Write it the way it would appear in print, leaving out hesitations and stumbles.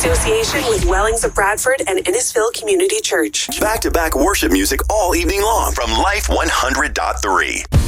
association with Wellings of Bradford and Innisfil Community Church. Back-to-back worship music all evening long from Life 100.3.